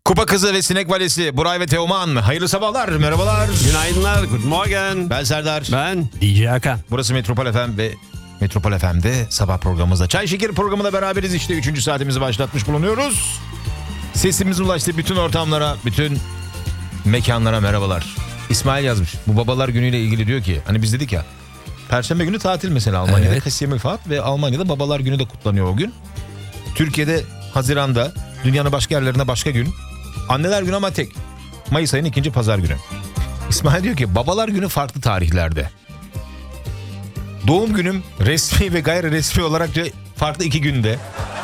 Kupa Kızı ve Sinek Valisi Buray ve Teoman. Hayırlı sabahlar, merhabalar. Günaydınlar, good morning. Ben Serdar. Ben DJ Hakan. Burası Metropol FM ve Metropol FM'de sabah programımızda Çay Şeker programında beraberiz. İşte 3. saatimizi başlatmış bulunuyoruz. Sesimiz ulaştı bütün ortamlara, bütün mekanlara merhabalar. İsmail yazmış. Bu babalar günüyle ilgili diyor ki, hani biz dedik ya, Perşembe günü tatil mesela Almanya'da. Evet. Kesiyemelfahrt ve Almanya'da babalar günü de kutlanıyor o gün. Türkiye'de Haziran'da, dünyanın başka yerlerinde başka gün. Anneler günü ama tek. Mayıs ayının 2. pazar günü. İsmail diyor ki babalar günü farklı tarihlerde. Doğum günüm resmi ve gayri resmi olarak diyor, farklı 2 günde.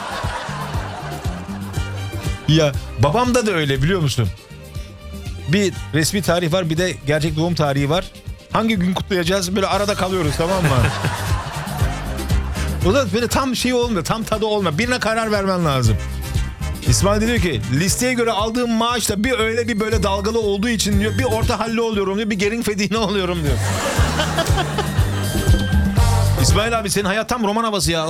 Ya babamda da öyle, biliyor musun? Bir resmi tarih var, bir de gerçek doğum tarihi var. Hangi gün kutlayacağız? Böyle arada kalıyoruz, tamam mı? O da böyle tam şey olmuyor, tam tadı olmuyor. Birine karar vermen lazım. İsmail diyor ki listeye göre aldığım maaş da bir öyle bir böyle dalgalı olduğu için diyor, bir orta halli oluyorum diyor, bir gerin fedine oluyorum diyor. İsmail abi, senin hayat tam roman havası ya.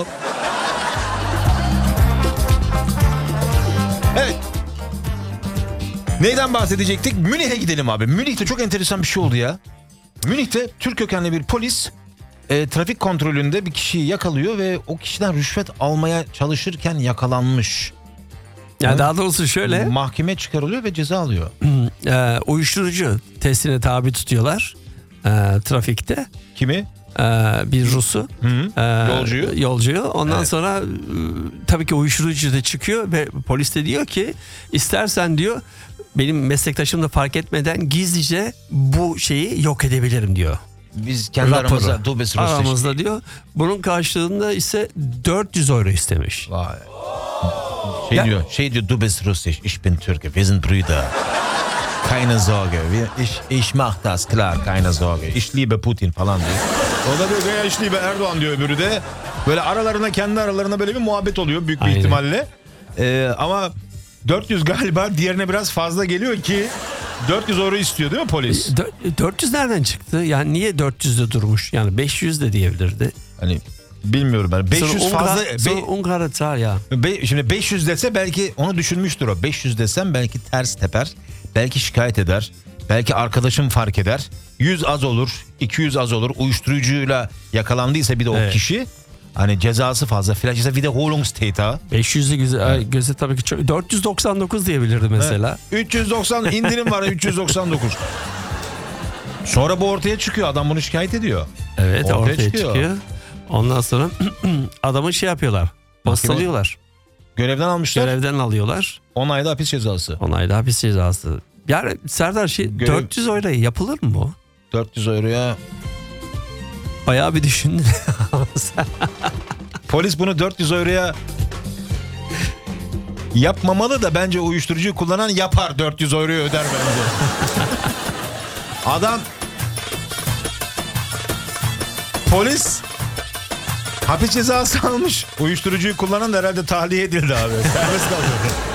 Evet. Neyden bahsedecektik? Münih'e gidelim abi. Münih'te çok enteresan bir şey oldu ya. Münih'te Türk kökenli bir polis trafik kontrolünde bir kişiyi yakalıyor ve o kişiden rüşvet almaya çalışırken yakalanmış. Ya daha doğrusu şöyle, Mahkemeye çıkarılıyor ve ceza alıyor. uyuşturucu testine tabi tutuyorlar trafikte. Kimi? Bir Rus'u. Yolcuyu. Ondan Evet. sonra tabii ki uyuşturucu da çıkıyor ve polis de diyor ki istersen diyor benim meslektaşım da fark etmeden gizlice bu şeyi yok edebilirim diyor. Biz kendi Raporu. aramızda dubes Aramızda diyor. Bunun karşılığında ise 400 euro istemiş. Vay. Ya- Şey diyor dubes Russisch, ich bin Türke, wir sind Brüder. Keine Sorge, ich mach das klar, keine Sorge. Ich liebe Putin falan diyor. O da diyor ya, ich liebe Erdoğan diyor öbürü de. Böyle aralarına, kendi aralarına böyle bir muhabbet oluyor büyük bir Aynen. ihtimalle. Ama 400 galiba diğerine biraz fazla geliyor ki 400 euro istiyor değil mi polis? 400 nereden çıktı? Yani niye 400'de durmuş? Yani 500 de diyebilirdi. Hani bilmiyorum ben. 500 Sonra fazla. Ungar'a çağır ya. Şimdi 500 dese belki onu düşünmüştür o. 500 desem belki ters teper. Belki şikayet eder. Belki arkadaşım fark eder. 100 az olur. 200 az olur. Uyuşturucuyla yakalandıysa bir de o Evet. kişi. Hani cezası fazla. Vielleicht ist er Wiederholungstäter. 500'ü göze tabii ki çok. 499 diyebilirdi mesela. 390 indirim var, 399. Sonra bu ortaya çıkıyor. Adam bunu şikayet ediyor. Evet, Ortaya ortaya çıkıyor. çıkıyor. Ondan sonra adamı şey yapıyorlar. Postalıyorlar. Görevden almışlar. Görevden alıyorlar. 10 ayda hapis cezası. 10 ayda hapis cezası. Yani Serdar 400 euro yapılır mı bu? 400 euroya. Bayağı bir düşündün. Polis bunu 400 euroya yapmamalı da bence uyuşturucuyu kullanan yapar, 400 euroyu öder bence. Adam, polis hapis cezası almış. Uyuşturucuyu kullanan da herhalde tahliye edildi abi. Serbest kalıyor.